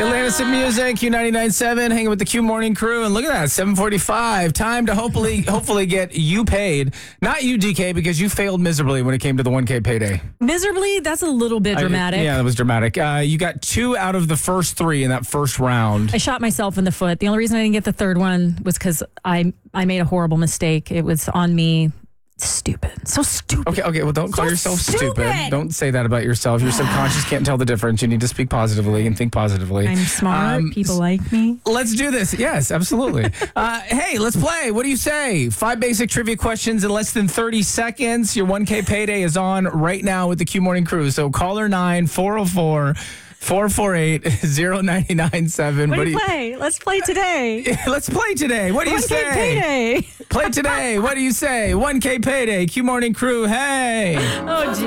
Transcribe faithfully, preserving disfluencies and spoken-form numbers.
Atlantis in Music, Q ninety-nine point seven, hanging with the Q Morning Crew. And look at that, seven forty-five. Time to hopefully hopefully get you paid. Not you, D K, because you failed miserably when it came to the one K payday. Miserably? That's a little bit dramatic. I, yeah, that was dramatic. Uh, you got two out of the first three in that first round. I shot myself in the foot. The only reason I didn't get the third one was because I, I made a horrible mistake. It was on me. Stupid. So stupid. Okay, okay. Well, don't call so yourself stupid. stupid. Don't say that about yourself. Your subconscious can't tell the difference. You need to speak positively and think positively. I'm smart. Um, People like me. Let's do this. Yes, absolutely. uh, hey, let's play. What do you say? Five basic trivia questions in less than thirty seconds. Your one K payday is on right now with the Q Morning Crew. So caller nine four oh four, four four eight, oh nine nine seven. What do you play? Let's play today. Let's play today. What do you one K say? payday. Play today. What do you say? one K payday. Q Morning Crew. Hey. Oh, geez.